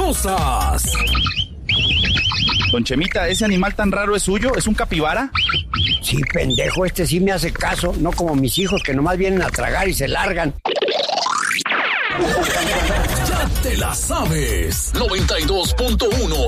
mañosas. Don Chemita, ¿ese animal tan raro es suyo? ¿Es un capibara? Sí, pendejo, este sí me hace caso, no como mis hijos que nomás vienen a tragar y se largan. Ya te la sabes. 92.1